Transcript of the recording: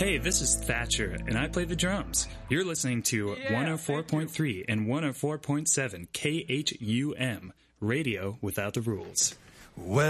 Hey, this is Thatcher, and I play the drums. You're listening to 104.3 and 104.7 KHUM, Radio Without the Rules. Well,